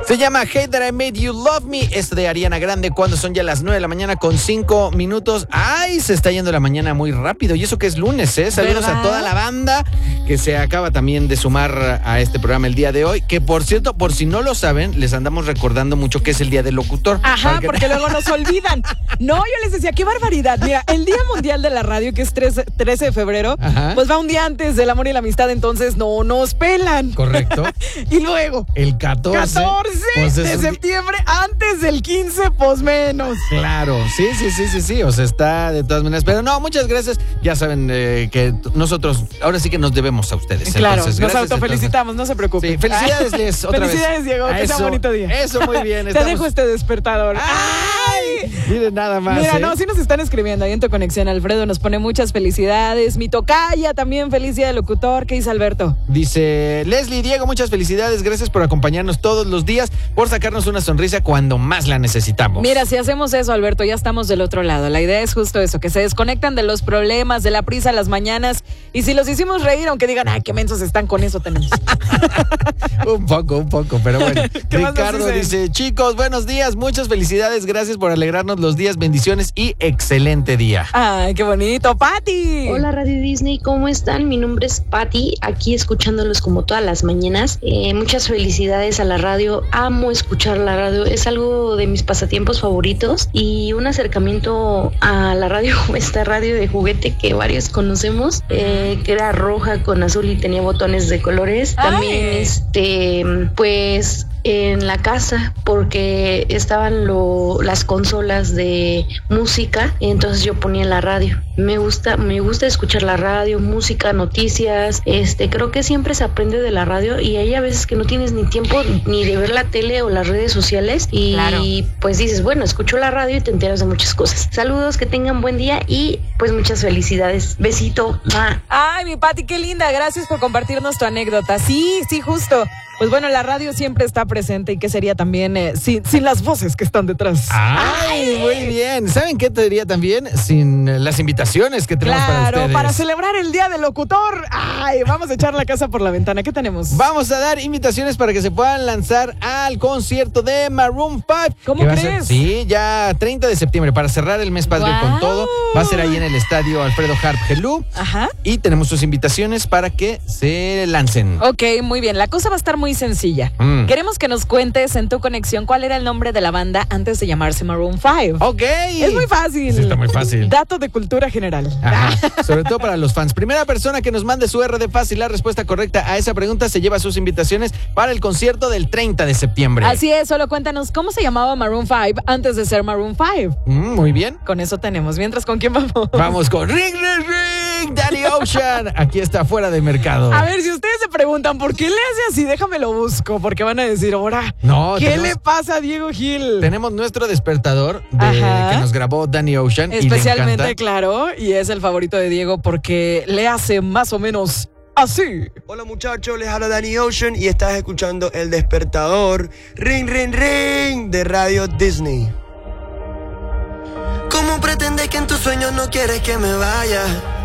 Se llama Hate That I Made You Love Me. Esto de Ariana Grande, cuando son ya las 9 de la mañana con 5 minutos. ¡Ay! Se está yendo la mañana muy rápido. Y eso que es lunes, ¿eh? Saludos a toda la banda que se acaba también de sumar a este programa el día de hoy. Que por cierto, por si no lo saben, les andamos recordando mucho que es el día del locutor. Ajá, porque luego nos olvidan. No, yo les decía, qué barbaridad. Mira, el Día Mundial de la Radio, que es 13 de febrero, Ajá. pues va un día antes del amor y la amistad, entonces no nos pelan. Correcto. Y luego, El 14. 14 de septiembre, antes del 15, pues menos. Claro, sí. O sea, está de todas maneras. Pero no, muchas gracias. Ya saben que nosotros ahora sí que nos debemos a ustedes. Claro, entonces, nos gracias, autofelicitamos, no se preocupen. Sí, felicidades, Les, otra felicidades, vez. Diego, que sea un bonito día. Eso, muy bien. Te dejo este despertador. ¡Ay! Miren nada más. Mira, no, sí nos están escribiendo ahí en tu conexión. Alfredo nos pone muchas felicidades. Mi tocaya también, feliz día del locutor. ¿Qué dice Alberto? Dice Leslie, Diego, muchas felicidades. Gracias por acompañarnos todos los días, por sacarnos una sonrisa cuando más la necesitamos. Mira, si hacemos eso, Alberto, ya estamos del otro lado. La idea es justo eso, que se desconectan de los problemas, de la prisa a las mañanas. Y si los hicimos reír, aunque digan, ay, qué mensos están, con eso tenemos. un poco, pero bueno. Ricardo dice? dice, chicos, buenos días, muchas felicidades, gracias por alegrarnos los días, bendiciones y excelente día. Ay, qué bonito, Pati. Hola Radio Disney, ¿cómo están? Mi nombre es Pati, aquí escuchándolos como todas las mañanas. Muchas felicidades a la radio, amo escuchar la radio, es algo de mis pasatiempos favoritos y un acercamiento a la radio, esta radio de juguete que varios conocemos, que era roja con azul y tenía botones de colores. También pues en la casa, porque estaban las consolas de música, entonces yo ponía la radio. Me gusta escuchar la radio, música, noticias, creo que siempre se aprende de la radio y hay a veces que no tienes ni tiempo ni de ver la tele o las redes sociales y claro, pues dices, bueno, escucho la radio y te enteras de muchas cosas. Saludos, que tengan buen día y pues muchas felicidades. Besito. Ay, mi Pati, qué linda, gracias por compartirnos tu anécdota. Sí, justo. Pues bueno, la radio siempre está presente y qué sería también sin las voces que están detrás. ¡Ay, muy bien! ¿Saben qué te diría también? Sin las invitaciones que tenemos para ustedes. Claro, para celebrar el Día del Locutor. ¡Ay, vamos a echar la casa por la ventana! ¿Qué tenemos? Vamos a dar invitaciones para que se puedan lanzar al concierto de Maroon 5. ¿Cómo crees? Sí, ya 30 de septiembre, para cerrar el mes patrio con todo. Va a ser ahí en el estadio Alfredo Harp Helú. Ajá. Y tenemos sus invitaciones para que se lancen. Ok, muy bien. La cosa va a estar muy sencilla. Queremos que nos cuentes en tu conexión cuál era el nombre de la banda antes de llamarse Maroon 5. Ok. Es muy fácil. Sí, está muy fácil. Dato de cultura general. Ajá. Sobre todo para los fans. Primera persona que nos mande su RD fácil, la respuesta correcta a esa pregunta, se lleva sus invitaciones para el concierto del 30 de septiembre. Así es, solo cuéntanos cómo se llamaba Maroon 5 antes de ser Maroon 5. Muy bien. Con eso tenemos. Mientras, ¿con quién vamos? Vamos con Ring, Ring, Ring, Danny Ocean. Aquí está, fuera de mercado. A ver, si ustedes se preguntan por qué le hace así, déjame lo busco, porque van a decir, ahora, ¿qué le pasa a Diego Gil? Tenemos nuestro despertador que nos grabó Danny Ocean. Especialmente, y le encanta. Claro, y es el favorito de Diego porque le hace más o menos así. Hola muchachos, les habla Danny Ocean y estás escuchando El Despertador, Ring, Ring, Ring, de Radio Disney. ¿Cómo pretendes que en tus sueños no quieres que me vaya?